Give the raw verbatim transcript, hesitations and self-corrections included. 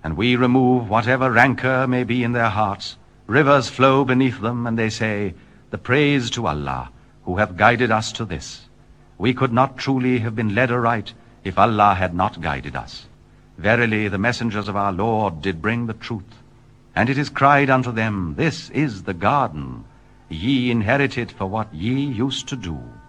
and we remove whatever rancor may be in their hearts. Rivers flow beneath them, and they say, the praise to Allah, who hath guided us to this. We could not truly have been led aright if Allah had not guided us. Verily, the messengers of our Lord did bring the truth. And it is cried unto them, this is the garden. Ye inherit it for what ye used to do.